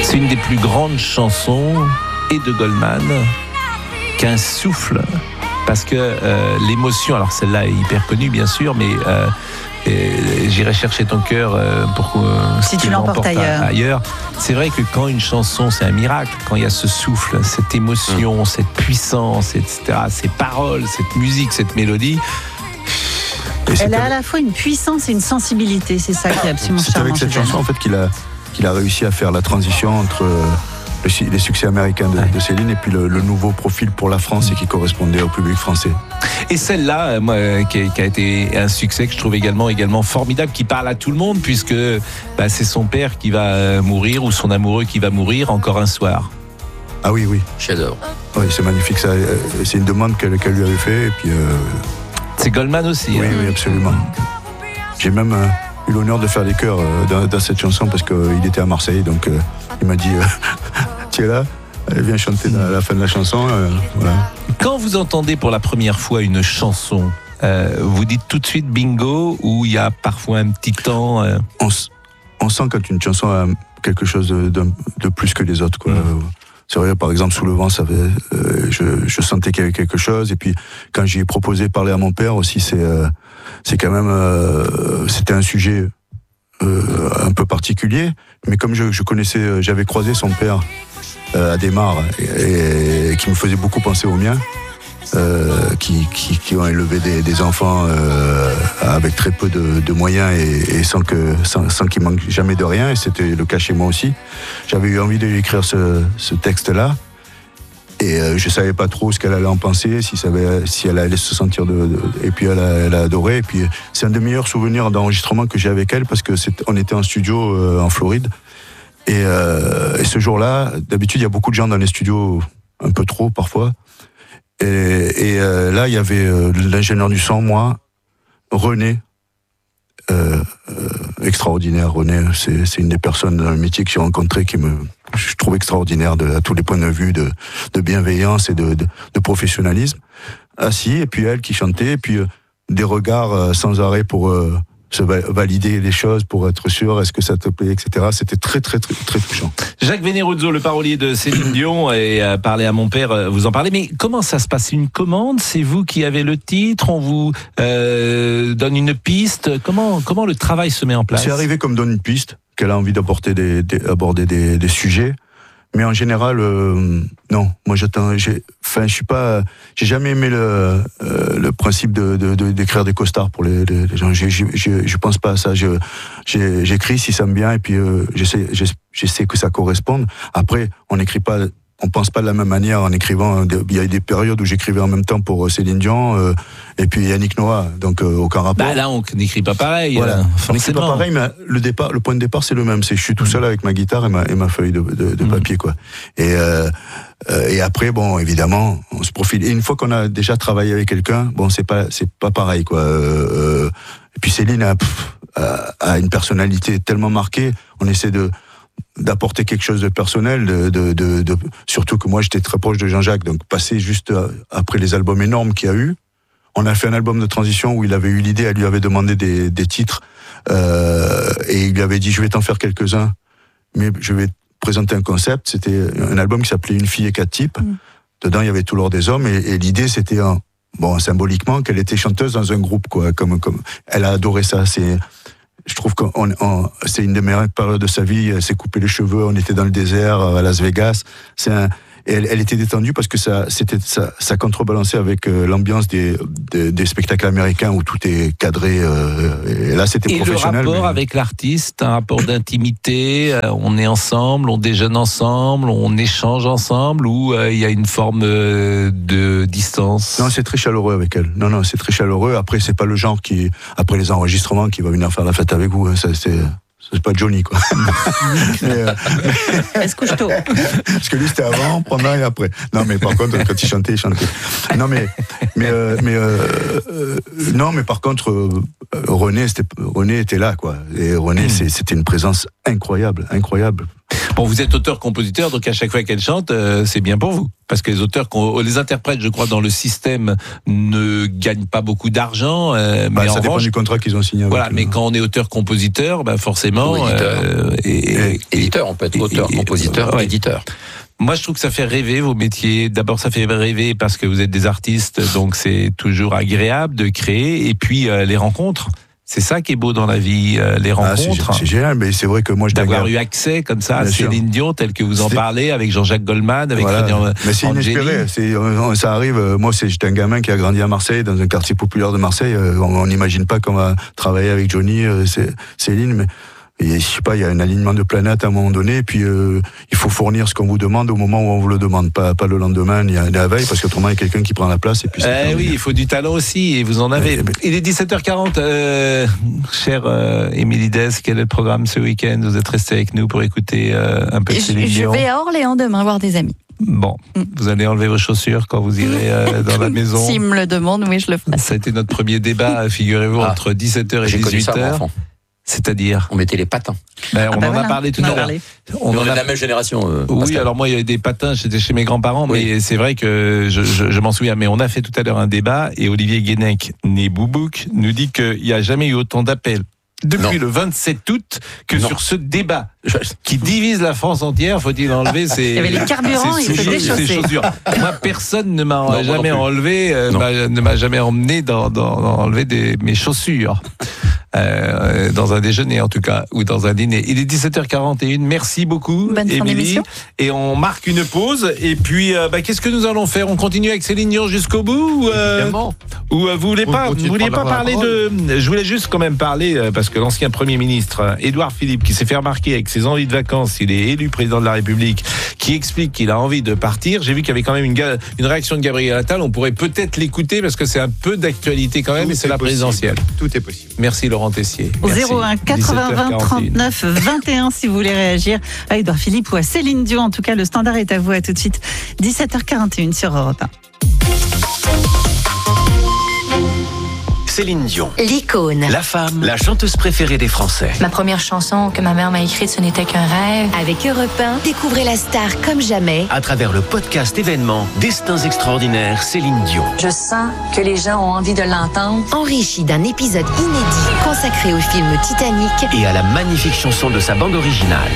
C'est une des plus grandes chansons et de Goldman qu'un souffle, parce que l'émotion, alors celle-là est hyper connue bien sûr, mais j'irai chercher ton cœur pour que si tu l'emportes ailleurs. C'est vrai que quand une chanson, c'est un miracle, quand il y a ce souffle, cette émotion, cette puissance, etc., ces paroles, cette musique, cette mélodie. Elle a à la fois une puissance et une sensibilité, c'est ça qui est absolument charmant. C'est avec cette chanson en fait qu'il a réussi à faire la transition entre les succès américains de Céline et puis le nouveau profil pour la France et qui correspondait au public français. Et celle-là, qui a été un succès que je trouve également formidable, qui parle à tout le monde, puisque c'est son père qui va mourir ou son amoureux qui va mourir encore un soir. Ah oui. Chef-d'œuvre. Oui, c'est magnifique. Ça, c'est une demande qu'elle lui avait fait. Et puis, c'est Goldman aussi. Oui, oui, absolument. J'ai même eu l'honneur de faire des chœurs dans cette chanson parce qu'il était à Marseille. Donc, il m'a dit tu es là, viens chanter à la fin de la chanson. Voilà. Quand vous entendez pour la première fois une chanson, vous dites tout de suite bingo ou il y a parfois un petit temps On sent quand une chanson a quelque chose de plus que les autres, quoi. C'est vrai, par exemple, Sous le vent, je sentais qu'il y avait quelque chose. Et puis, quand j'ai proposé Parler à mon père aussi, c'est quand même, c'était un sujet un peu particulier. Mais comme je connaissais, j'avais croisé son père à Desmares et qui me faisait beaucoup penser au mien, qui ont élevé des enfants avec très peu de moyens et sans qu'il manque jamais de rien, et c'était le cas chez moi aussi. J'avais eu envie de lui écrire ce texte-là et je savais pas trop ce qu'elle allait en penser, si elle allait se sentir et puis elle a adoré. Et puis c'est un des meilleurs souvenirs d'enregistrement que j'ai avec elle parce que on était en studio en Floride et ce jour-là, d'habitude il y a beaucoup de gens dans les studios, un peu trop parfois. Et là, il y avait l'ingénieur du son, moi, René, extraordinaire. René, c'est une des personnes dans le métier que j'ai rencontré je trouve extraordinaire à tous les points de vue de bienveillance et de professionnalisme. Assis, et puis elle qui chantait, et puis des regards sans arrêt pour se valider les choses, pour être sûr, est-ce que ça te plaît, etc. C'était très, très, très, très touchant. Jacques Veneruzzo, le parolier de Céline Dion, et Parler à mon père, vous en parlez. Mais comment ça se passe? Une commande? C'est vous qui avez le titre? On vous donne une piste? Comment le travail se met en place? C'est arrivé comme donne une piste, qu'elle a envie d'aborder des sujets. Mais en général, non. Moi, j'ai jamais aimé le principe d'écrire des costards pour les gens. Je pense pas à ça. J'écris si ça me vient et puis j'essaie que ça corresponde. Après, on pense pas de la même manière en écrivant. Il y a des périodes où j'écrivais en même temps pour Céline Dion et puis Yannick Noah, donc aucun rapport. Là, on n'écrit pas pareil. Voilà. On n'écrit forcément. pas pareil, mais le point de départ, c'est le même. Je suis tout seul avec ma guitare et ma feuille de papier, quoi. Et après, bon, évidemment, on se profile. Et une fois qu'on a déjà travaillé avec quelqu'un, bon, c'est pas pareil, quoi. Et puis Céline a une personnalité tellement marquée. On essaie d'apporter quelque chose de personnel, surtout que moi j'étais très proche de Jean-Jacques, donc passer juste après les albums énormes qu'il y a eu, on a fait un album de transition où il avait eu l'idée, elle lui avait demandé des titres, et il lui avait dit je vais t'en faire quelques-uns, mais je vais te présenter un concept. C'était un album qui s'appelait Une fille et 4 types. Dedans il y avait tout l'or des hommes, et l'idée c'était symboliquement qu'elle était chanteuse dans un groupe, quoi, comme elle a adoré ça. Je trouve que c'est une des meilleures périodes de sa vie. Elle s'est coupé les cheveux, on était dans le désert à Las Vegas. Elle était détendue parce que ça contrebalançait avec l'ambiance des spectacles américains où tout est cadré. Et là, c'était professionnel. Et le rapport avec l'artiste, un rapport d'intimité, on est ensemble, on déjeune ensemble, on échange ensemble, ou il y a une forme de distance? Non, c'est très chaleureux avec elle. Non, c'est très chaleureux. Après, c'est pas le genre après les enregistrements, qui va venir faire la fête avec vous. Ça, c'est pas Johnny, quoi. Est-ce que je t'en... Parce que lui, c'était avant, pendant et après. Non, mais par contre, quand il chantait. Non, mais par contre, René était là, quoi. Et René, c'était une présence incroyable. Bon, vous êtes auteur-compositeur, donc à chaque fois qu'elle chante, c'est bien pour vous. Parce que les interprètes, je crois, dans le système ne gagnent pas beaucoup d'argent. Mais ça dépend du contrat qu'ils ont signé. Voilà, mais quand on est auteur-compositeur, forcément... Éditeur, on peut être auteur, compositeur, éditeur. Moi, je trouve que ça fait rêver vos métiers. D'abord, ça fait rêver parce que vous êtes des artistes, donc c'est toujours agréable de créer. Et puis, les rencontres. C'est ça qui est beau dans la vie, les rencontres. C'est génial, mais c'est vrai que moi, d'avoir eu accès comme ça à Céline Dion, tel que vous en parlez, avec Jean-Jacques Goldman, avec René. Mais c'est inespéré. Ça arrive. Moi, j'étais un gamin qui a grandi à Marseille, dans un quartier populaire de Marseille. On n'imagine pas qu'on va travailler avec Johnny, Céline, mais. Et, je sais pas, il y a un alignement de planètes à un moment donné, et puis il faut fournir ce qu'on vous demande au moment où on vous le demande, pas le lendemain ni la veille, parce qu'autrement il y a quelqu'un qui prend la place et puis. Oui, il faut du talent aussi, et vous en avez. Il est 17h40, chère Émilie Dess, quel est le programme ce week-end? Vous êtes resté avec nous pour écouter un peu de Céline Dion. Je vais à Orléans demain voir des amis. Bon, vous allez enlever vos chaussures quand vous irez dans la maison. S'il me le demande, oui, je le ferai. Ça a été notre premier débat, figurez-vous, entre 17h et 18h. C'est-à-dire, on mettait les patins. On en a parlé tout à l'heure. On est de la même génération. Oui, Pascal. Alors moi, il y avait des patins, j'étais chez mes grands-parents, mais c'est vrai que je m'en souviens. Mais on a fait tout à l'heure un débat, et Olivier Guénec, né Boubouk, nous dit qu'il n'y a jamais eu autant d'appels depuis le 27 août que sur ce débat qui divise la France entière. Faut-il enlever ses... Il y avait les carburants, il faut déchausser. Moi, personne ne m'a jamais enlevé, ne m'a jamais emmené dans enlever mes chaussures. Dans un déjeuner en tout cas, ou dans un dîner. Il est 17h41, merci beaucoup Émilie, et on marque une pause, et puis qu'est-ce que nous allons faire? On continue avec Céline Dion jusqu'au bout, ou vous vouliez pas parler de... Je voulais juste quand même parler, parce que l'ancien Premier ministre Édouard Philippe, qui s'est fait remarquer avec ses envies de vacances, il est élu président de la République, qui explique qu'il a envie de partir. J'ai vu qu'il y avait quand même une réaction de Gabriel Attal, on pourrait peut-être l'écouter parce que c'est un peu d'actualité quand même, et c'est la présidentielle. Tout est possible. Merci Laurent Tessier. 01 80 20 39 21 si vous voulez réagir à Édouard Philippe ou à Céline Dion. En tout cas, le standard est à vous. À tout de suite, 17h41 sur Europe 1. Céline Dion, l'icône, la femme, la chanteuse préférée des Français. Ma première chanson que ma mère m'a écrite, ce n'était qu'un rêve. Avec Europe 1, découvrez la star comme jamais. À travers le podcast événement Destins extraordinaires, Céline Dion. Je sens que les gens ont envie de l'entendre. Enrichi d'un épisode inédit consacré au film Titanic et à la magnifique chanson de sa bande originale.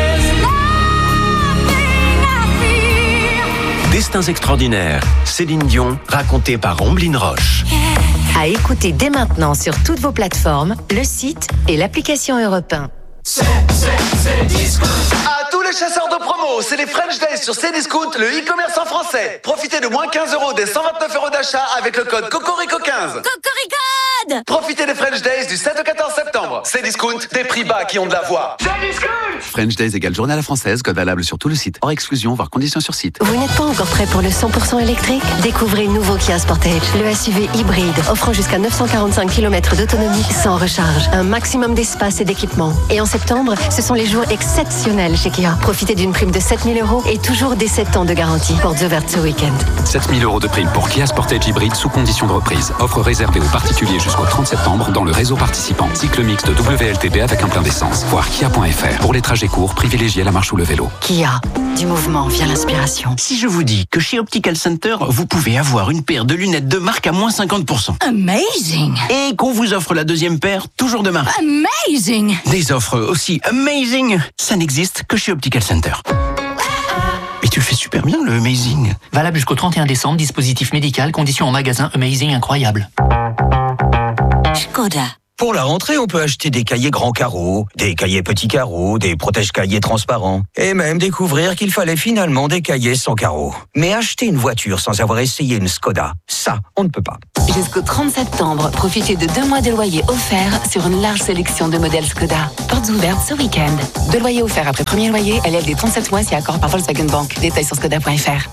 Destins extraordinaires, Céline Dion, racontée par Omblin Roche. À écouter dès maintenant sur toutes vos plateformes, le site et l'application Europe 1. C'est Discount. À tous les chasseurs de promo, c'est les French Days sur Cdiscount, le e-commerce en français. Profitez de moins 15 € des 129 € d'achat avec le code COCORICO15. Cocoricode. Profitez des French Days du 7 au 14 septembre. Cdiscount, des prix bas qui ont de la voix. Cdiscount. French Days égale journée à la française, code valable sur tout le site. Hors exclusion, voire conditions sur site. Vous n'êtes pas encore prêt pour le 100% électrique? Découvrez le nouveau Kia Sportage, le SUV hybride, offrant jusqu'à 945 km d'autonomie sans recharge, un maximum d'espace et d'équipement. Et en septembre, ce sont les jours exceptionnels chez Kia. Profitez d'une prime de 7 000 € et toujours des 7 ans de garantie. Portes ouvertes ce week-end. 7 000 € de prime pour Kia Sportage hybride sous condition de reprise. Offre réservée aux particuliers jusqu'au 30 septembre dans le réseau participant. Cycle mixte WLTP avec un plein d'essence. Voir kia.fr. Pour les trajets courts, privilégiez la marche ou le vélo. Kia, du mouvement vient l'inspiration. Si je vous dis que chez Optical Center, vous pouvez avoir une paire de lunettes de marque à moins 50%. Amazing! Et qu'on vous offre la deuxième paire, toujours de marque. Amazing! Des offres aussi amazing, ça n'existe que chez Optical Center. Mais tu le fais super bien, le amazing. Valable jusqu'au 31 décembre, dispositif médical, conditions en magasin, amazing incroyable. Skoda. Pour la rentrée, on peut acheter des cahiers grands carreaux, des cahiers petits carreaux, des protège-cahiers transparents, et même découvrir qu'il fallait finalement des cahiers sans carreaux. Mais acheter une voiture sans avoir essayé une Skoda, ça, on ne peut pas. Jusqu'au 30 septembre, profitez de 2 mois de loyer offert sur une large sélection de modèles Skoda. Portes ouvertes ce week-end. 2 loyers offerts après premier loyer, élève des 37 mois si accord par Volkswagen Bank. Détails sur skoda.fr.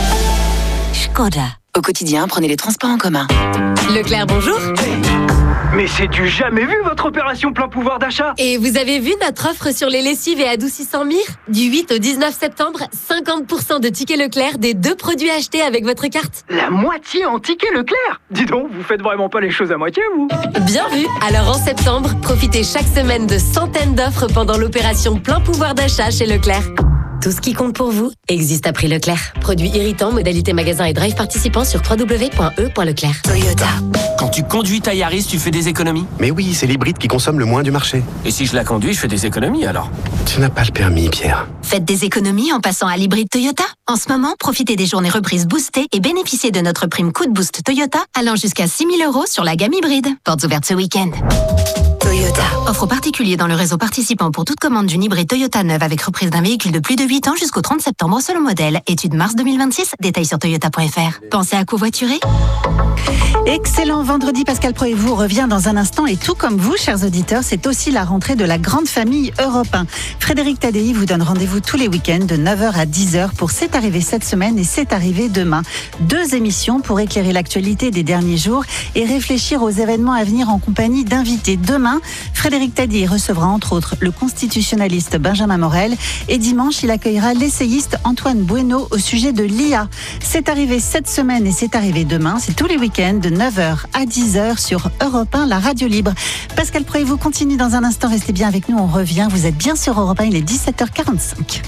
Skoda. Au quotidien, prenez les transports en commun. Leclerc, bonjour. Mais c'est du jamais vu votre opération plein pouvoir d'achat. Et vous avez vu notre offre sur les lessives et adoucissants Mire ? Du 8 au 19 septembre, 50% de tickets Leclerc des 2 produits achetés avec votre carte. La moitié en tickets Leclerc. Dis donc, vous faites vraiment pas les choses à moitié, vous. Bien vu. Alors en septembre, profitez chaque semaine de centaines d'offres pendant l'opération plein pouvoir d'achat chez Leclerc. Tout ce qui compte pour vous existe à prix Leclerc. Produits irritants, modalité magasin et drive participants sur www.e.leclerc. Toyota. Quand tu conduis ta Yaris, tu fais des économies ? Mais oui, c'est l'hybride qui consomme le moins du marché. Et si je la conduis, je fais des économies alors ? Tu n'as pas le permis, Pierre. Faites des économies en passant à l'hybride Toyota. En ce moment, profitez des journées reprises boostées et bénéficiez de notre prime coup de boost Toyota allant jusqu'à 6 000 € sur la gamme hybride. Portes ouvertes ce week-end. Toyota. Offre aux particuliers dans le réseau participant pour toute commande d'une hybride Toyota neuve avec reprise d'un véhicule de plus de 8 ans jusqu'au 30 septembre selon modèle. Étude mars 2026. Détails sur toyota.fr. Pensez à covoiturer. Excellent vendredi, Pascal Pro et vous revient dans un instant. Et tout comme vous, chers auditeurs, c'est aussi la rentrée de la grande famille Europe 1. Frédéric Tadei vous donne rendez-vous tous les week-ends de 9h à 10h pour C'est arrivé cette semaine et C'est arrivé demain. 2 émissions pour éclairer l'actualité des derniers jours et réfléchir aux événements à venir en compagnie d'invités. Demain, Frédéric Tadei recevra entre autres le constitutionnaliste Benjamin Morel et dimanche, il accueillera l'essayiste Antoine Bueno au sujet de l'IA. C'est arrivé cette semaine et C'est arrivé demain. C'est tous les week-ends de 9h à 10h sur Europe 1, la radio libre. Pascal Pro et vous continue dans un instant. Restez bien avec nous, on revient. Vous êtes bien sur Europe 1, il est 17h45.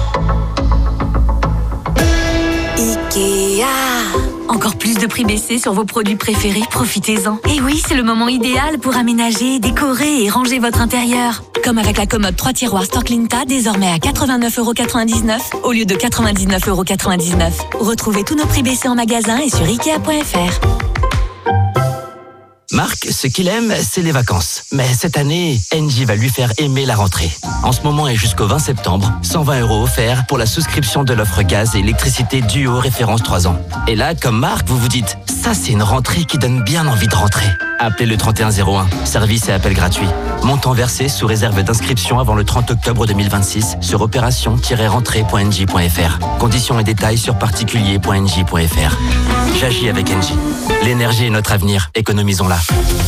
Ikea. Encore plus de prix baissés sur vos produits préférés, profitez-en. Et oui, c'est le moment idéal pour aménager, décorer et ranger votre intérieur. Comme avec la commode 3 tiroirs Storklinta, désormais à 89,99€ au lieu de 99,99€. Retrouvez tous nos prix baissés en magasin et sur Ikea.fr. Marc, ce qu'il aime, c'est les vacances. Mais cette année, Engie va lui faire aimer la rentrée. En ce moment et jusqu'au 20 septembre, 120 € offerts pour la souscription de l'offre gaz et électricité Duo référence 3 ans. Et là, comme Marc, vous vous dites, ça c'est une rentrée qui donne bien envie de rentrer. Appelez le 3101, service et appel gratuit. Montant versé sous réserve d'inscription avant le 30 octobre 2026 sur opération-rentrée.engie.fr. Conditions et détails sur particulier.engie.fr. J'agis avec Engie. L'énergie est notre avenir, économisons-la.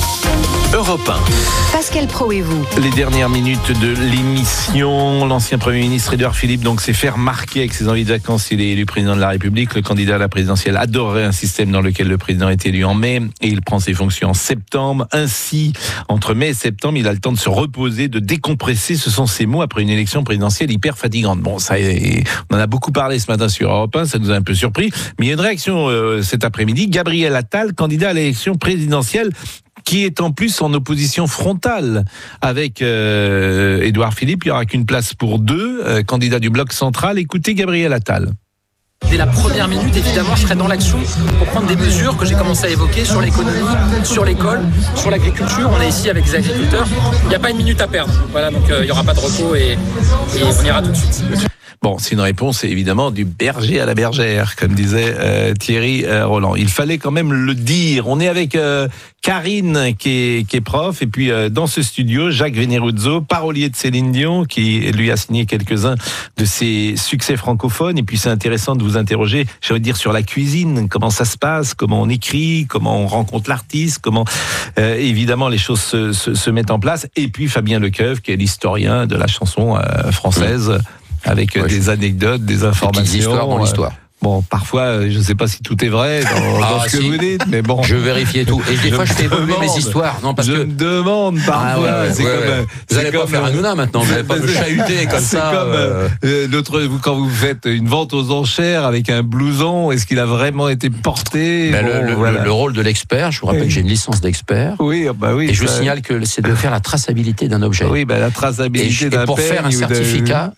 Europe 1. Pascal Pro et vous. Les dernières minutes de l'émission, l'ancien Premier ministre Édouard Philippe donc s'est fait remarquer avec ses envies de vacances. Il est élu président de la République. Le candidat à la présidentielle adorerait un système dans lequel le président est élu en mai et il prend ses fonctions en septembre. Ainsi, entre mai et septembre, il a le temps de se reposer, de décompresser. Ce sont ses mots après une élection présidentielle hyper fatigante. Bon, ça, on en a beaucoup parlé ce matin sur Europe 1, ça nous a un peu surpris. Mais il y a une réaction cet après-midi. Gabriel Attal, candidat à l'élection présidentielle, qui est en plus en opposition frontale avec Édouard Philippe. Il n'y aura qu'une place pour 2, candidat du bloc central. Écoutez Gabriel Attal. Dès la première minute, évidemment, je serai dans l'action pour prendre des mesures que j'ai commencé à évoquer sur l'économie, sur l'école, sur l'agriculture. On est ici avec des agriculteurs. Il n'y a pas une minute à perdre. Voilà, donc il n'y aura pas de repos et on ira tout de suite. Bon, c'est une réponse évidemment du berger à la bergère, comme disait Thierry Roland. Il fallait quand même le dire. On est avec Karine qui est prof, et puis dans ce studio, Jacques Veneruzzo, parolier de Céline Dion, qui lui a signé quelques-uns de ses succès francophones. Et puis c'est intéressant de vous interroger, j'ai envie de dire, sur la cuisine, comment ça se passe, comment on écrit, comment on rencontre l'artiste, comment évidemment les choses se mettent en place. Et puis Fabien Lecoeuvre, qui est l'historien de la chanson française. Avec des anecdotes, des informations. Des histoires dans l'histoire. Bon, parfois, je ne sais pas si tout est vrai dans ce que vous dites, mais bon. Je vérifiais tout. Et des fois, je fais évoluer mes histoires. Non, parce je me demande parfois. Vous n'allez pas faire un Hanouna maintenant, vous n'allez pas me chahuter comme ça. C'est comme quand vous faites une vente aux enchères avec un blouson, est-ce qu'il a vraiment été porté? Le rôle de l'expert, je vous rappelle que j'ai une licence d'expert. Oui, bah oui. Et je vous signale que c'est de faire la traçabilité d'un objet. Oui, la traçabilité d'un et pour faire un certificat,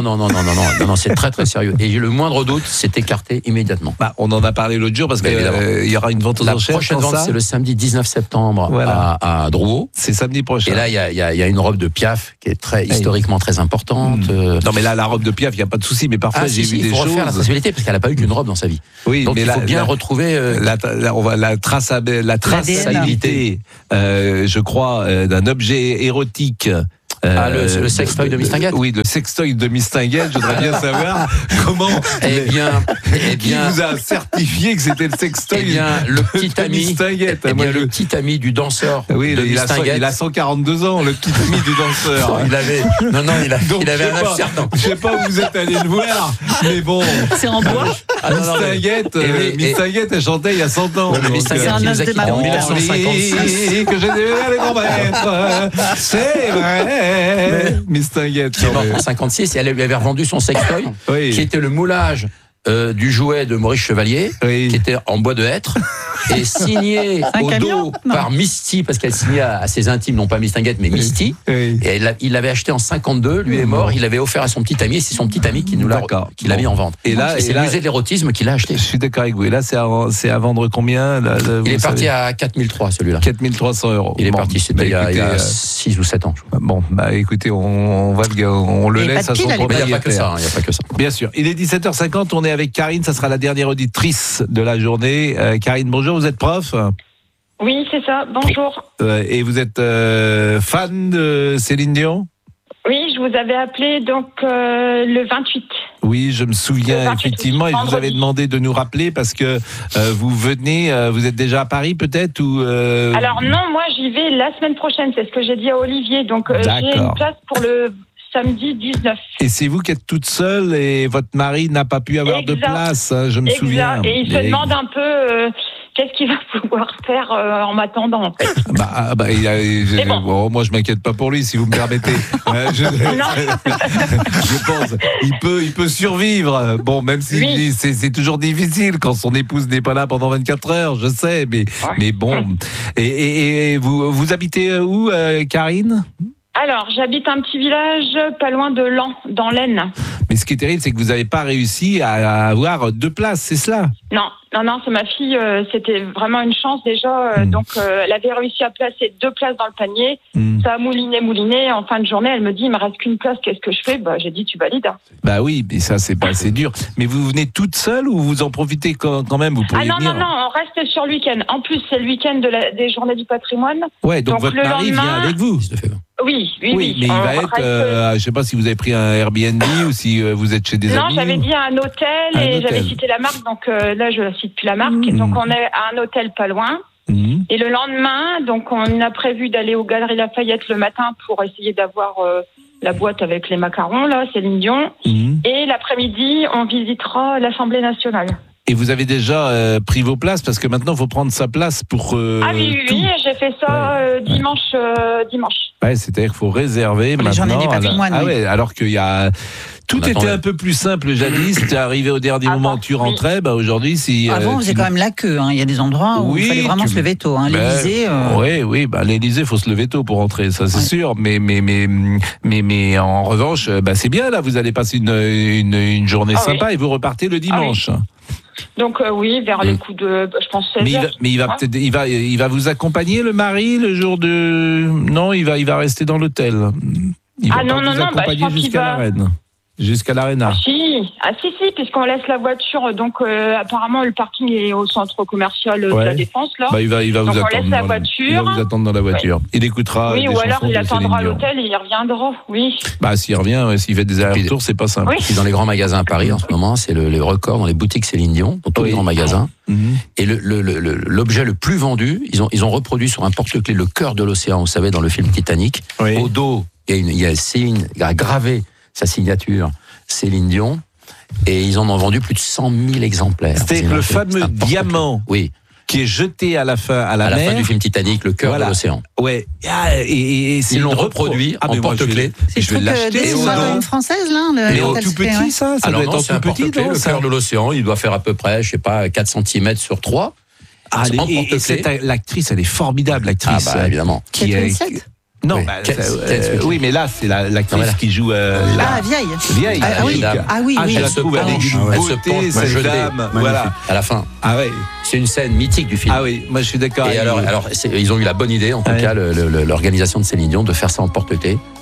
non, c'est très très sérieux. Et le moindre doute, c'était immédiatement. On en a parlé l'autre jour parce qu'il y aura une vente aux enchères. La prochaine vente, c'est le samedi 19 septembre à Drouot. C'est samedi prochain. Et là, il y a une robe de Piaf qui est historiquement très importante. Non, mais là, la robe de Piaf, il n'y a pas de souci. Mais parfois, j'ai vu des choses. Il faut refaire la traçabilité parce qu'elle n'a pas eu qu'une robe dans sa vie. Oui, donc mais il faut bien retrouver la traçabilité, je crois, d'un objet érotique Le sextoy de Mistinguett. Oui, le sextoy de Mistinguett. Je voudrais bien savoir comment. Qui vous a certifié que c'était le sextoy le petit ami Mistinguett. Le petit ami du danseur. Oui, de il a 142 ans, le petit ami du danseur. Il avait un âge certain. Je sais pas où vous êtes allé le voir, mais bon. C'est en bois. Mistinguett, elle chantait il y a 100 ans. Mistinguett qui nous a quittés en 1956. Que j'ai les grands maîtres, c'est vrai. Mistinguett. Qui est mort en 56 et elle lui avait revendu son sextoy, qui était le moulage du jouet de Maurice Chevalier, qui était en bois de hêtre, et signé au dos par Misty, parce qu'elle signait à ses intimes, non pas Mistinguett, mais Misty. Et il l'avait acheté en 52, lui est mort, il l'avait offert à son petit ami, et c'est son petit ami qui l'a mis en vente. Et c'est le musée de l'érotisme qui l'a acheté. Je suis d'accord avec vous. Et là, c'est à vendre combien là, il est parti à 4003, celui-là. 4300 €. Il est parti, c'était il y a 6 ou 7 ans. Bon, écoutez, on le laisse à son propriétaire. Il n'y a pas que ça. Bien sûr. Il est 17h50, on est avec Karine, ça sera la dernière auditrice de la journée. Karine, bonjour, vous êtes prof ? Oui, c'est ça, bonjour. Et vous êtes fan de Céline Dion ? Oui, je vous avais appelé donc le 28. Oui, je me souviens effectivement, et je vous avais demandé de nous rappeler parce que vous êtes déjà à Paris peut-être ou Alors non, moi j'y vais la semaine prochaine, c'est ce que j'ai dit à Olivier, donc j'ai une place pour le samedi 19. Et c'est vous qui êtes toute seule et votre mari n'a pas pu avoir de place, hein, je me souviens. Et il se demande un peu qu'est-ce qu'il va pouvoir faire en m'attendant, en fait. Moi, je m'inquiète pas pour lui, si vous me permettez. Je pense, il peut survivre. Bon, même si c'est toujours difficile quand son épouse n'est pas là pendant 24 heures, je sais, mais bon. Et vous habitez où, Karine ? Alors, j'habite un petit village pas loin de Laon, dans l'Aisne. Mais ce qui est terrible, c'est que vous n'avez pas réussi à avoir 2 places, c'est cela ? Non, c'est ma fille, c'était vraiment une chance déjà. Donc, elle avait réussi à placer 2 places dans le panier. Ça a mouliné. En fin de journée, elle me dit, il me reste qu'une place, qu'est-ce que je fais ? J'ai dit, tu valides. Bah oui, mais ça, c'est pas assez dur. Mais vous venez toute seule ou vous en profitez quand même ? Vous pourriez venir. Non, on reste sur le week-end. En plus, c'est le week-end des Journées du patrimoine. Ouais, donc votre mari vient avec vous. Oui. Mais il va être, je sais pas si vous avez pris un Airbnb ou si vous êtes chez des amis. Non, j'avais dit un hôtel et j'avais cité la marque, donc là je la cite plus la marque. Donc on est à un hôtel pas loin. Et le lendemain, donc on a prévu d'aller aux Galeries Lafayette le matin pour essayer d'avoir la boîte avec les macarons, là, Céline Dion. Et l'après-midi, on visitera l'Assemblée nationale. Et vous avez déjà pris vos places parce que maintenant il faut prendre sa place pour. Oui, j'ai fait ça dimanche. Ouais, c'est-à-dire qu'il faut réserver maintenant. Alors qu'il y a. Tout était un peu plus simple jadis. Tu es arrivé au dernier moment, tu rentrais. Aujourd'hui, si. Avant, on faisait quand même la queue. Il y a des endroits où il fallait vraiment se lever tôt. L'Élysée. Oui, l'Élysée, il faut se lever tôt pour rentrer, ça c'est sûr. Mais en revanche, c'est bien là. Vous allez passer une journée sympa et vous repartez le dimanche. Donc vers les coups de, je pense 16 heures. Mais il va vous accompagner le mari le jour de. Non, il va rester dans l'hôtel. Il va pas vous accompagner jusqu'à la Reine. Jusqu'à l'Arena. Si, puisqu'on laisse la voiture. Donc, apparemment, le parking est au centre commercial de la Défense, là. Il va donc vous attendre. On laisse la voiture. Il va vous attendre dans la voiture. Ouais. Il écoutera. Oui, des ou alors il attendra à Dion. l'hôtel et il reviendra. Oui. S'il revient, s'il fait des allers-retours, c'est pas simple. Puis dans les grands magasins à Paris, en ce moment, c'est le record dans les boutiques Céline Dion, dans tous les grands magasins. Et l'objet le plus vendu, ils ont reproduit sur un porte-clés le cœur de l'océan, vous savez, dans le film Titanic. Au dos, il y a gravé sa signature Céline Dion, et ils en ont vendu plus de 100 000 exemplaires. C'était le fameux diamant qui est jeté à la fin à la mer. À la fin du film Titanic, le cœur de l'océan. Ouais. Et ils l'ont reproduit en porte-clés. Je vais l'acheter. C'est une française là. Mais en tout petit, ça doit être c'est un tout petit. Le cœur de l'océan, il doit faire à peu près, 4 cm sur 3. L'actrice, elle est formidable, l'actrice. Évidemment. Qui est Non, oui, mais là, c'est l'actrice qui joue. Vieille. Oui. Je la trouve avec une beauté, cette dame. Voilà. À la fin. C'est une scène mythique du film. Moi je suis d'accord. Et alors, ils ont eu la bonne idée, en tout cas, l'organisation de Céline Dion, de faire ça en porte-clés.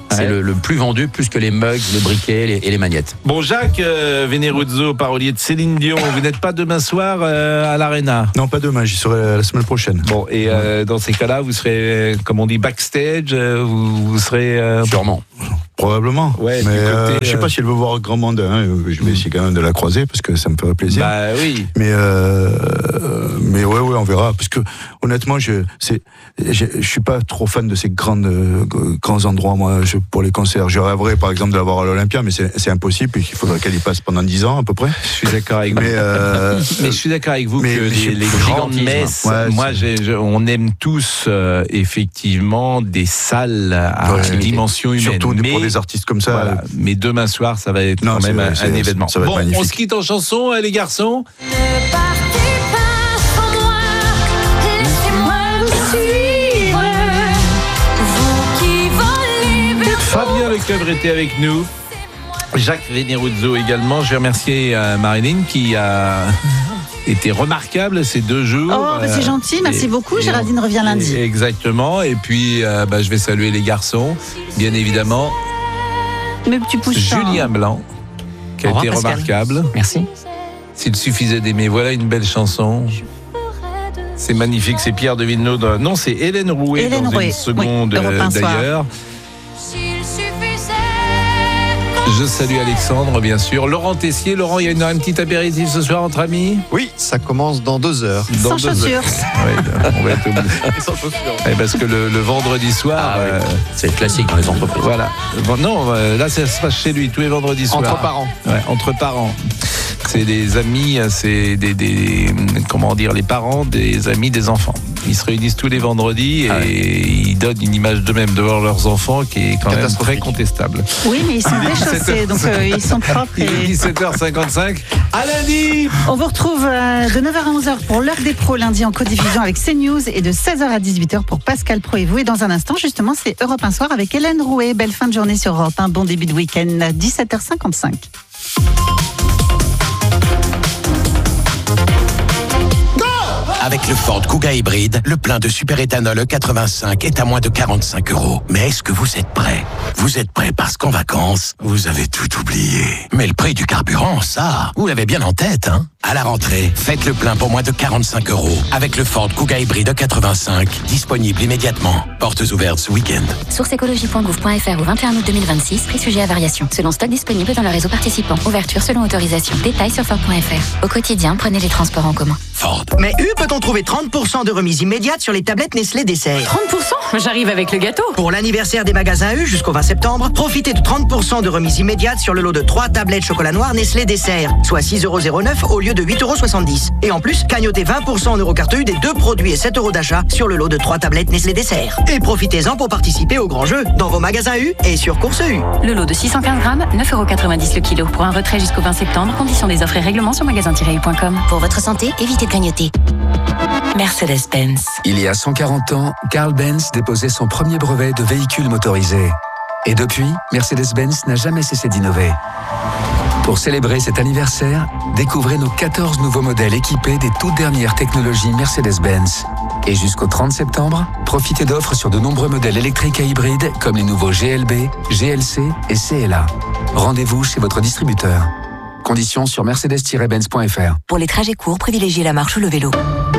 C'est le plus vendu, plus que les mugs, le briquet et les magnettes. Bon, Jacques Veneruzzo, parolier de Céline Dion, vous n'êtes pas demain soir à l'Arena? Non, pas demain, j'y serai la semaine prochaine. Bon, et dans ces cas-là, vous serez, comme on dit, backstage, vous serez... Sûrement. Probablement. Ouais, mais côté, je sais pas si elle veut voir grand monde. Hein. Je vais essayer quand même de la croiser parce que ça me ferait plaisir. Bah oui. Mais ouais, on verra. Parce que honnêtement, je suis pas trop fan de ces grands endroits, moi, pour les concerts. Je rêverais, par exemple, de l'avoir à l'Olympia, mais c'est impossible. Il faudrait qu'elle y passe pendant 10 ans à peu près. Je suis d'accord avec vous. Mais je suis d'accord avec vous que les grandes messes, moi, on aime tous effectivement des salles à dimension humaine. Surtout pour des artistes comme ça. Voilà. Mais demain soir, ça va être quand même un événement. Ça va être magnifique. On se quitte en chanson, les garçons. Ne partez pas sans moi, laissez-moi vous suivre. Vous qui volez vers Fabien Leclèvre était avec nous. Jacques Veneruzzo également. Je vais remercier Marilyn qui a été remarquable ces 2 jours. Oh, c'est gentil, merci beaucoup. Géraldine revient lundi. Exactement. Et puis, je vais saluer les garçons, bien évidemment. Mais tu pousses Julien Blanc, qui a été remarquable. Merci. S'il suffisait d'aimer, voilà une belle chanson. C'est magnifique, c'est Pierre de Villeneuve. Non, c'est Hélène Rouet dans une seconde d'ailleurs. Je salue Alexandre, bien sûr. Laurent Tessier. Laurent, il y a un petit apéritif ce soir entre amis? Oui, ça commence dans 2 heures. Sans chaussures. Oui, on va être obligé. Sans chaussures. Parce que le vendredi soir... c'est classique dans les entreprises. Voilà. Non, là, ça se passe chez lui, tous les vendredis soirs. Entre parents. Ouais, entre parents. C'est des amis, c'est comment dire, les parents des amis des enfants. Ils se réunissent tous les vendredis et ils donnent une image d'eux-mêmes devant leurs enfants qui est quand même très contestable. Oui, mais ils sont déchaussés, donc ils sont propres. Il est 17h55. À lundi. On vous retrouve de 9h à 11h pour l'heure des pros lundi en codiffusion avec CNews et de 16h à 18h pour Pascal Pro et vous. Et dans un instant, justement, c'est Europe 1 Soir avec Hélène Rouet. Belle fin de journée sur Europe 1. Bon début de week-end à 17h55. Avec le Ford Kuga hybride, le plein de superéthanol E85 est à moins de 45 €. Mais est-ce que vous êtes prêts? Vous êtes prêts parce qu'en vacances, vous avez tout oublié. Mais le prix du carburant, ça, vous l'avez bien en tête, hein? À la rentrée, faites le plein pour moins de 45 € avec le Ford Kuga hybride E85, disponible immédiatement. Portes ouvertes ce week-end. Source écologie.gouv.fr au 21 août 2026, prix sujet à variation. Selon stock disponible dans le réseau participant. Ouverture selon autorisation. Détails sur Ford.fr. Au quotidien, prenez les transports en commun. Ford. Mais peut-on trouver 30% de remise immédiate sur les tablettes Nestlé Dessert? 30%? J'arrive avec le gâteau. Pour l'anniversaire des magasins U jusqu'au 20 septembre, profitez de 30% de remise immédiate sur le lot de 3 tablettes chocolat noir Nestlé Dessert, soit 6,09 € au lieu de 8,70 €. Et en plus, cagnotez 20% en Eurocarte U des 2 produits et 7 € d'achat sur le lot de 3 tablettes Nestlé Dessert. Et profitez-en pour participer au grand jeu dans vos magasins U et sur Course U. Le lot de 615 grammes, 9,90 € le kilo. Pour un retrait jusqu'au 20 septembre, conditions des offres et règlements sur magasin-u.com. Pour votre santé, évitez de grignoter. Mercedes-Benz. Il y a 140 ans, Carl Benz déposait son premier brevet de véhicule motorisé. Et depuis, Mercedes-Benz n'a jamais cessé d'innover. Pour célébrer cet anniversaire, découvrez nos 14 nouveaux modèles équipés des toutes dernières technologies Mercedes-Benz. Et jusqu'au 30 septembre, profitez d'offres sur de nombreux modèles électriques et hybrides comme les nouveaux GLB, GLC et CLA. Rendez-vous chez votre distributeur. Conditions sur mercedes-benz.fr. Pour les trajets courts, privilégiez la marche ou le vélo.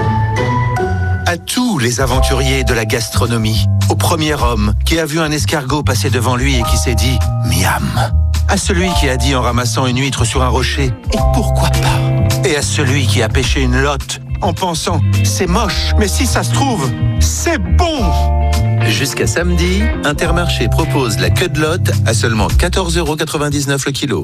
À tous les aventuriers de la gastronomie, au premier homme qui a vu un escargot passer devant lui et qui s'est dit « Miam ». À celui qui a dit en ramassant une huître sur un rocher « Et pourquoi pas ?» Et à celui qui a pêché une lotte en pensant « C'est moche, mais si ça se trouve, c'est bon !» Jusqu'à samedi, Intermarché propose la queue de lotte à seulement 14,99 € le kilo.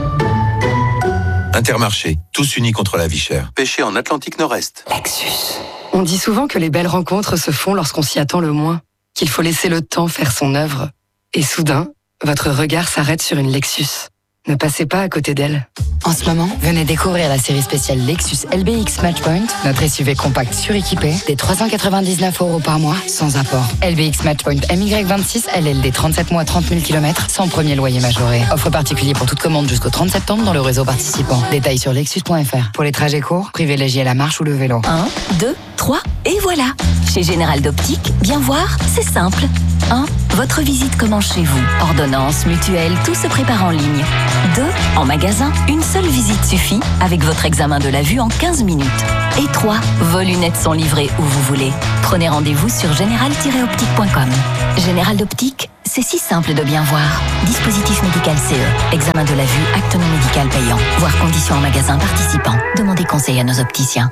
Intermarché, tous unis contre la vie chère. Pêché en Atlantique Nord-Est. Lexus. On dit souvent que les belles rencontres se font lorsqu'on s'y attend le moins, qu'il faut laisser le temps faire son œuvre. Et soudain, votre regard s'arrête sur une Lexus. Ne passez pas à côté d'elle. En ce moment, venez découvrir la série spéciale Lexus LBX Matchpoint, notre SUV compact suréquipé, des 399 € par mois, sans apport. LBX Matchpoint MY26 LLD 37 mois 30 000 km, sans premier loyer majoré. Offre particulier pour toute commande jusqu'au 30 septembre dans le réseau participant. Détails sur lexus.fr. Pour les trajets courts, privilégiez la marche ou le vélo. 1, 2, 3, et voilà. Chez Général d'Optique, bien voir, c'est simple. 1, votre visite commence chez vous. Ordonnance, mutuelle, tout se prépare en ligne. 2. En magasin, une seule visite suffit avec votre examen de la vue en 15 minutes. Et 3. Vos lunettes sont livrées où vous voulez. Prenez rendez-vous sur général-optique.com. Général d'Optique, c'est si simple de bien voir. Dispositif médical CE. Examen de la vue, acte non médical payant. Voir conditions en magasin participant. Demandez conseil à nos opticiens.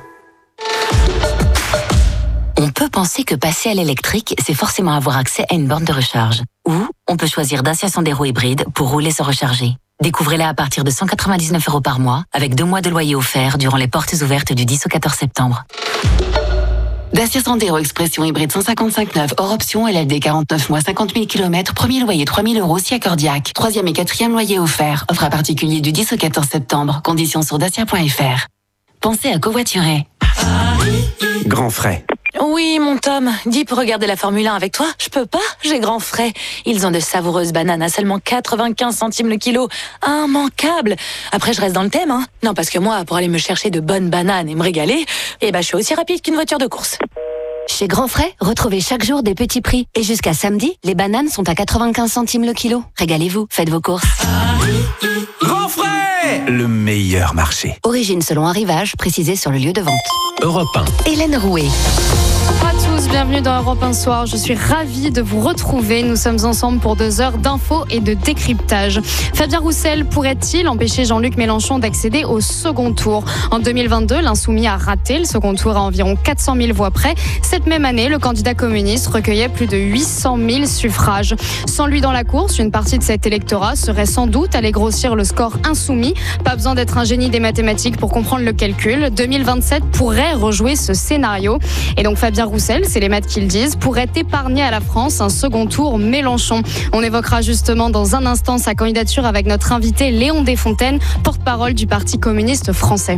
On peut penser que passer à l'électrique, c'est forcément avoir accès à une borne de recharge. Ou on peut choisir Dacia Sandero hybride pour rouler sans recharger. Découvrez-la à partir de 199 € par mois, avec 2 mois de loyer offert durant les portes ouvertes du 10 au 14 septembre. Dacia Sandero Expression hybride 155/9 hors option, LLD 49 mois 50 000 km, premier loyer 3 000 € si accordiaque. 3e et 4e loyer offert. Offre à particulier du 10 au 14 septembre. Conditions sur dacia.fr. Pensez à covoiturer. Grand frais. Oui, mon Tom, dis pour regarder la Formule 1 avec toi. Je peux pas, j'ai grand frais. Ils ont de savoureuses bananes à seulement 95 centimes le kilo. Immanquable. Après, je reste dans le thème, hein. Non, parce que moi, pour aller me chercher de bonnes bananes et me régaler, je suis aussi rapide qu'une voiture de course. Chez Grand Frais, retrouvez chaque jour des petits prix. Et jusqu'à samedi, les bananes sont à 95 centimes le kilo. Régalez-vous, faites vos courses. Grand frais, le meilleur marché. Origine selon arrivage, précisé sur le lieu de vente. Europe 1. Hélène Rouet. Bonjour à tous, bienvenue dans Europe 1 Soir. Je suis ravie de vous retrouver. Nous sommes ensemble pour 2 heures d'infos et de décryptage. Fabien Roussel pourrait-il empêcher Jean-Luc Mélenchon d'accéder au second tour ? En 2022, l'insoumis a raté le second tour à environ 400 000 voix près. Cette même année, le candidat communiste recueillait plus de 800 000 suffrages. Sans lui dans la course, une partie de cet électorat serait sans doute allé grossir le score insoumis. Pas besoin d'être un génie des mathématiques pour comprendre le calcul. 2027 pourrait rejouer ce scénario. Et donc Fabien Roussel, c'est les maths qui le disent, pourrait épargner à la France un second tour Mélenchon. On évoquera justement dans un instant sa candidature avec notre invité Léon Desfontaines, porte-parole du Parti communiste français.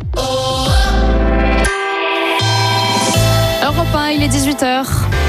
Europe 1, il est 18h.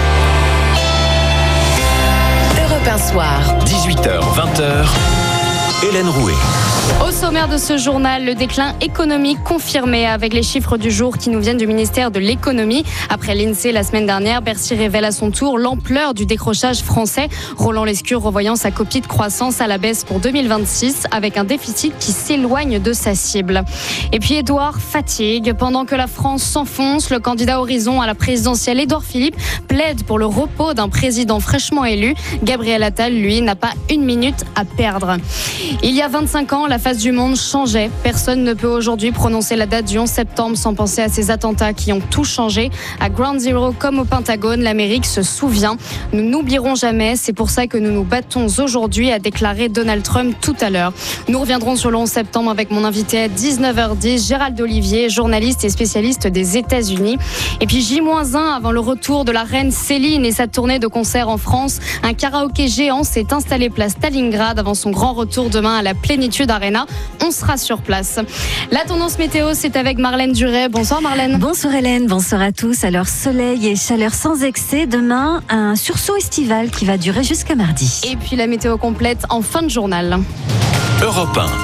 Europe 1 Soir. 18h, 20h. Hélène Rouet. Au sommaire de ce journal, le déclin économique confirmé avec les chiffres du jour qui nous viennent du ministère de l'économie. Après l'INSEE la semaine dernière, Bercy révèle à son tour l'ampleur du décrochage français. Roland Lescure revoyant sa copie de croissance à la baisse pour 2026 avec un déficit qui s'éloigne de sa cible. Et puis Édouard fatigue. Pendant que la France s'enfonce, le candidat Horizon à la présidentielle Édouard Philippe plaide pour le repos d'un président fraîchement élu. Gabriel Attal, lui, n'a pas une minute à perdre. Il y a 25 ans, la face du monde changeait. Personne ne peut aujourd'hui prononcer la date du 11 septembre sans penser à ces attentats qui ont tout changé. À Ground Zero comme au Pentagone, l'Amérique se souvient. Nous n'oublierons jamais, c'est pour ça que nous nous battons aujourd'hui, a déclaré Donald Trump tout à l'heure. Nous reviendrons sur le 11 septembre avec mon invité à 19h10, Gérald Olivier, journaliste et spécialiste des États-Unis. Et puis J-1 avant le retour de la reine Céline et sa tournée de concerts en France. Un karaoké géant s'est installé place Stalingrad avant son grand retour demain à la Plénitude Arena. On sera sur place. La tendance météo, c'est avec Marlène Duret. Bonsoir Marlène. Bonsoir Hélène, bonsoir à tous. Alors soleil et chaleur sans excès. Demain, un sursaut estival qui va durer jusqu'à mardi. Et puis la météo complète en fin de journal. Europe 1.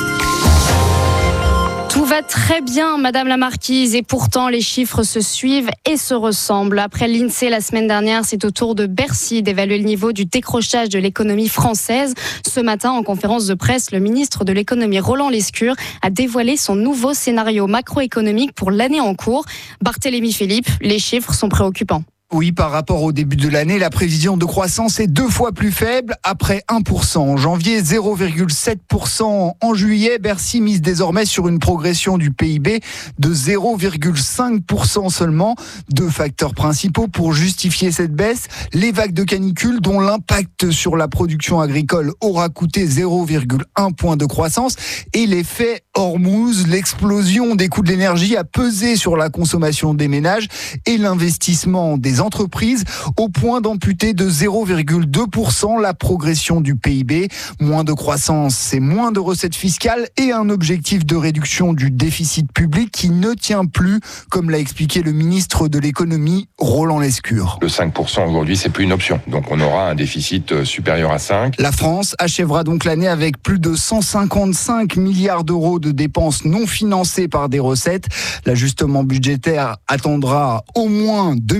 Tout va très bien, Madame la Marquise, et pourtant les chiffres se suivent et se ressemblent. Après l'INSEE la semaine dernière, c'est au tour de Bercy d'évaluer le niveau du décrochage de l'économie française. Ce matin, en conférence de presse, le ministre de l'économie Roland Lescure a dévoilé son nouveau scénario macroéconomique pour l'année en cours. Barthélémy Philippe, les chiffres sont préoccupants. Oui, par rapport au début de l'année, la prévision de croissance est 2 fois plus faible, après 1% en janvier, 0,7% en juillet. Bercy mise désormais sur une progression du PIB de 0,5% seulement. 2 facteurs principaux pour justifier cette baisse. Les vagues de canicule dont l'impact sur la production agricole aura coûté 0,1 point de croissance. Et l'effet Hormuz, l'explosion des coûts de l'énergie a pesé sur la consommation des ménages et l'investissement des entreprises au point d'amputer de 0,2% la progression du PIB. Moins de croissance, c'est moins de recettes fiscales et un objectif de réduction du déficit public qui ne tient plus, comme l'a expliqué le ministre de l'économie Roland Lescure. Le 5% aujourd'hui, c'est plus une option. Donc on aura un déficit supérieur à 5. La France achèvera donc l'année avec plus de 155 milliards d'euros de dépenses non financées par des recettes. L'ajustement budgétaire attendra au moins 2026.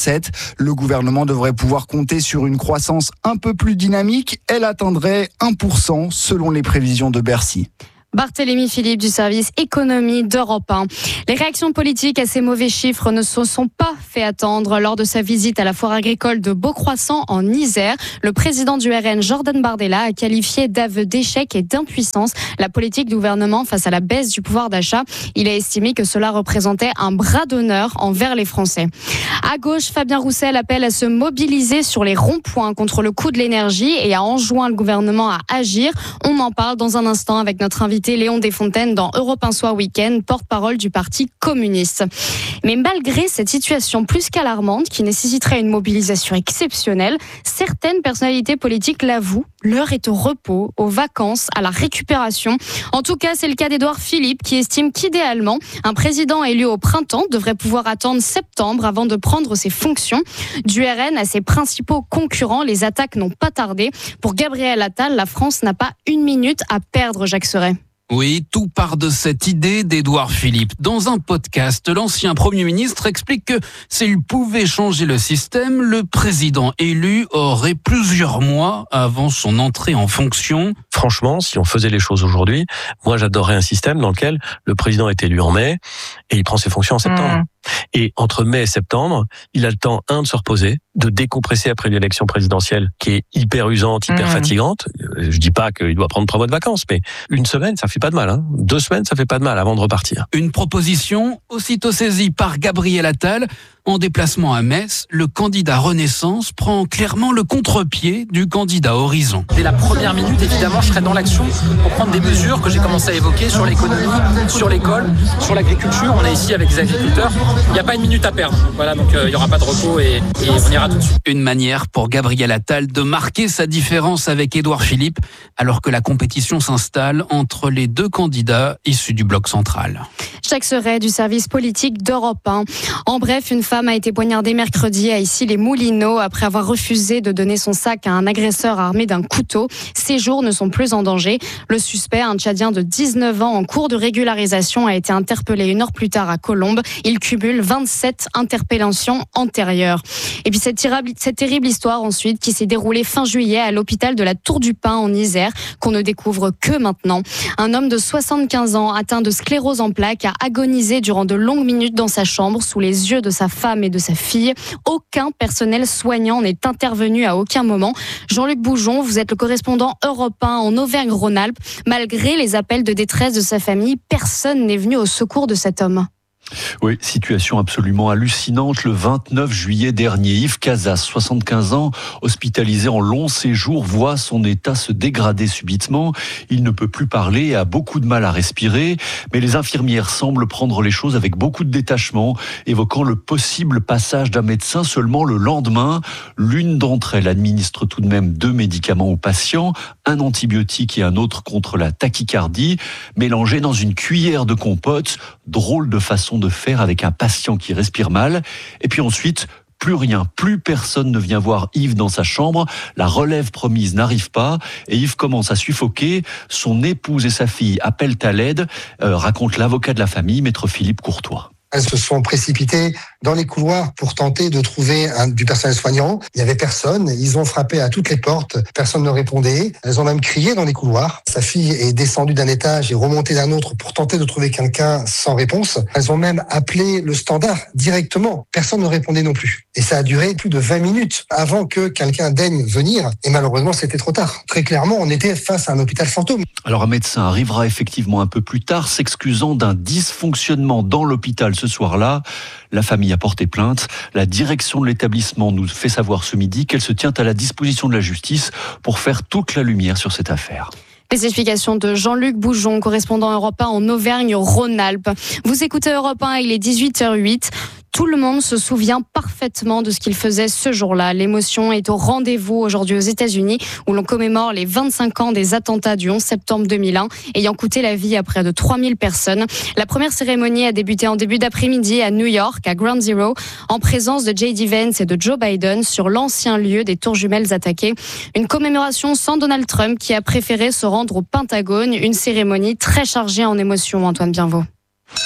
2027. Le gouvernement devrait pouvoir compter sur une croissance un peu plus dynamique. Elle atteindrait 1% selon les prévisions de Bercy. Barthélémy Philippe du service économie d'Europe 1. Les réactions politiques à ces mauvais chiffres ne se sont pas fait attendre. Lors de sa visite à la foire agricole de Beaucroissant en Isère, le président du RN, Jordan Bardella, a qualifié d'aveu d'échec et d'impuissance la politique du gouvernement face à la baisse du pouvoir d'achat. Il a estimé que cela représentait un bras d'honneur envers les Français. À gauche, Fabien Roussel appelle à se mobiliser sur les ronds-points contre le coût de l'énergie et a enjoint le gouvernement à agir. On en parle dans un instant avec notre invité Léon Desfontaines dans Europe 1 Soir Week-end, porte-parole du Parti communiste. Mais malgré cette situation plus qu'alarmante qui nécessiterait une mobilisation exceptionnelle, certaines personnalités politiques l'avouent, l'heure est au repos, aux vacances, à la récupération. En tout cas, c'est le cas d'Édouard Philippe qui estime qu'idéalement, un président élu au printemps devrait pouvoir attendre septembre avant de prendre ses fonctions. Du RN à ses principaux concurrents, les attaques n'ont pas tardé. Pour Gabriel Attal, la France n'a pas une minute à perdre, Jacques Serret. Oui, tout part de cette idée d'Édouard Philippe. Dans un podcast, l'ancien Premier ministre explique que s'il pouvait changer le système, le président élu aurait plusieurs mois avant son entrée en fonction. Franchement, si on faisait les choses aujourd'hui, moi j'adorerais un système dans lequel le président est élu en mai et il prend ses fonctions en septembre. Et entre mai et septembre, il a le temps, de se reposer, de décompresser après l'élection présidentielle qui est hyper usante, hyper fatigante. Je dis pas qu'il doit prendre 3 mois de vacances, mais une semaine, ça fait pas de mal. 2 semaines, ça fait pas de mal avant de repartir. Une proposition aussitôt saisie par Gabriel Attal. En déplacement à Metz, le candidat Renaissance prend clairement le contre-pied du candidat Horizon. Dès la première minute, évidemment, je serai dans l'action pour prendre des mesures que j'ai commencé à évoquer sur l'économie, sur l'école, sur l'agriculture. On est ici avec les agriculteurs. Il n'y a pas une minute à perdre. Voilà, donc il n'y aura pas de repos et on ira tout de suite. Une manière pour Gabriel Attal de marquer sa différence avec Édouard Philippe, alors que la compétition s'installe entre les deux candidats issus du bloc central. Jacques Serret du service politique d'Europe 1. En bref, une femme a été poignardée mercredi à Issy-les-Moulineaux après avoir refusé de donner son sac à un agresseur armé d'un couteau. Ses jours ne sont plus en danger. Le suspect, un Tchadien de 19 ans en cours de régularisation, a été interpellé 1 heure plus tard à Colombes. Il cumule 27 interpellations antérieures. Et puis cette terrible histoire ensuite qui s'est déroulée fin juillet à l'hôpital de la Tour du Pin en Isère, qu'on ne découvre que maintenant. Un homme de 75 ans atteint de sclérose en plaques a agonisé durant de longues minutes dans sa chambre sous les yeux de sa femme et de sa fille. Aucun personnel soignant n'est intervenu à aucun moment. Jean-Luc Boujon, vous êtes le correspondant Europe 1 en Auvergne-Rhône-Alpes. Malgré les appels de détresse de sa famille, personne n'est venu au secours de cet homme. Oui, situation absolument hallucinante. Le 29 juillet dernier, Yves Casas, 75 ans, hospitalisé en long séjour, voit son état se dégrader subitement. Il ne peut plus parler et a beaucoup de mal à respirer. Mais les infirmières semblent prendre les choses avec beaucoup de détachement, évoquant le possible passage d'un médecin seulement le lendemain. L'une d'entre elles administre tout de même 2 médicaments aux patients, un antibiotique et un autre contre la tachycardie, mélangés dans une cuillère de compote. Drôle de façon de faire avec un patient qui respire mal. Et puis ensuite, plus rien, plus personne ne vient voir Yves dans sa chambre. La relève promise n'arrive pas et Yves commence à suffoquer. Son épouse et sa fille appellent à l'aide, raconte l'avocat de la famille, maître Philippe Courtois. Elles se sont précipitées dans les couloirs pour tenter de trouver du personnel soignant. Il n'y avait personne. Ils ont frappé à toutes les portes. Personne ne répondait. Elles ont même crié dans les couloirs. Sa fille est descendue d'un étage et remontée d'un autre pour tenter de trouver quelqu'un sans réponse. Elles ont même appelé le standard directement. Personne ne répondait non plus. Et ça a duré plus de 20 minutes avant que quelqu'un daigne venir. Et malheureusement, c'était trop tard. Très clairement, on était face à un hôpital fantôme. Alors un médecin arrivera effectivement un peu plus tard, s'excusant d'un dysfonctionnement dans l'hôpital ce soir-là. La famille a porté plainte. La direction de l'établissement nous fait savoir ce midi qu'elle se tient à la disposition de la justice pour faire toute la lumière sur cette affaire. Les explications de Jean-Luc Boujon, correspondant Europe 1 en Auvergne-Rhône-Alpes. Vous écoutez Europe 1, il est 18h08. Tout le monde se souvient parfaitement de ce qu'il faisait ce jour-là. L'émotion est au rendez-vous aujourd'hui aux États-Unis où l'on commémore les 25 ans des attentats du 11 septembre 2001 ayant coûté la vie à près de 3000 personnes. La première cérémonie a débuté en début d'après-midi à New York, à Ground Zero, en présence de J.D. Vance et de Joe Biden sur l'ancien lieu des tours jumelles attaquées. Une commémoration sans Donald Trump qui a préféré se rendre au Pentagone. Une cérémonie très chargée en émotions, Antoine Bienvaux.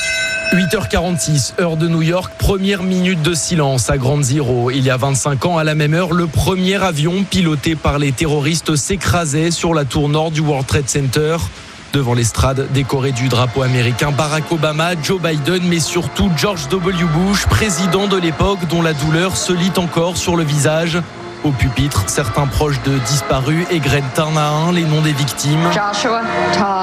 8h46, heure de New York, première minute de silence à Ground Zero. Il y a 25 ans, à la même heure, le premier avion piloté par les terroristes s'écrasait sur la tour nord du World Trade Center. Devant l'estrade décorée du drapeau américain, Barack Obama, Joe Biden, mais surtout George W. Bush, président de l'époque dont la douleur se lit encore sur le visage. Au pupitre, certains proches de disparus égrènent un à un les noms des victimes. Joshua, Todd.